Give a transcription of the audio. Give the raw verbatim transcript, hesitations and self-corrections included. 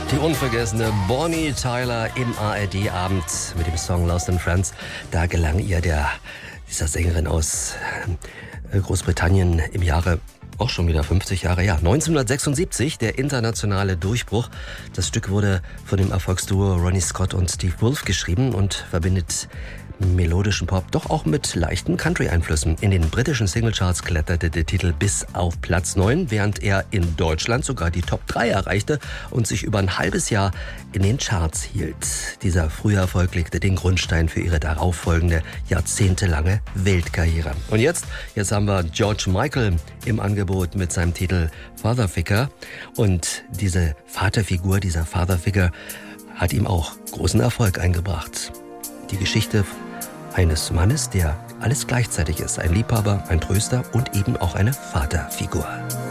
Die unvergessene Bonnie Tyler im A R D-Abend mit dem Song Lost in Friends. Da gelang ihr der, dieser Sängerin aus Großbritannien im Jahre, auch schon wieder fünfzig Jahre, ja, neunzehnhundertsechsundsiebzig, der internationale Durchbruch. Das Stück wurde von dem Erfolgsduo Ronnie Scott und Steve Wolf geschrieben und verbindet melodischen Pop doch auch mit leichten Country-Einflüssen. In den britischen Singlecharts kletterte der Titel bis auf Platz neun, während er in Deutschland sogar die Top drei erreichte und sich über ein halbes Jahr in den Charts hielt. Dieser frühe Erfolg legte den Grundstein für ihre darauffolgende jahrzehntelange Weltkarriere. Und jetzt, jetzt haben wir George Michael im Angebot mit seinem Titel Father Figure. Und diese Vaterfigur, dieser Father Figure hat ihm auch großen Erfolg eingebracht. Die Geschichte eines Mannes, der alles gleichzeitig ist. Ein Liebhaber, ein Tröster und eben auch eine Vaterfigur.